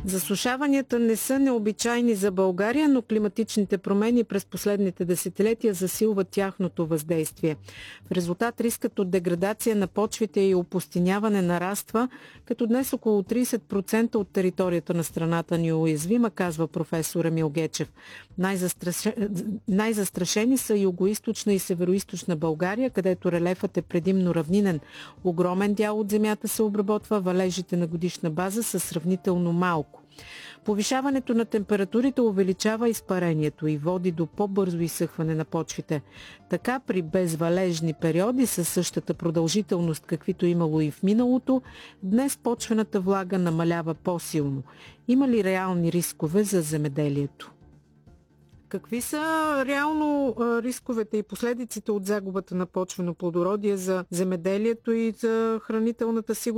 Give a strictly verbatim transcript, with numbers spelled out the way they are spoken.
Засушаванията не са необичайни за България, но климатичните промени през последните десетилетия засилват тяхното въздействие. В резултат рискът от деградация на почвите и опустиняване нараства, като днес около трийсет процента от територията на страната ни е уязвима, казва професор Емил Гечев. Най-застрашени са югоизточна и североизточна България, където релефът е предимно равнинен. Огромен дял от земята се обработва, валежите на годишна база са сравнително малко. Повишаването на температурите увеличава изпарението и води до по-бързо изсъхване на почвите. Така при безвалежни периоди със същата продължителност, каквито имало и в миналото, днес почвената влага намалява по-силно. Има ли реални рискове за земеделието? Какви са реално рисковете и последиците от загубата на почвено плодородие за земеделието и за хранителната сигурност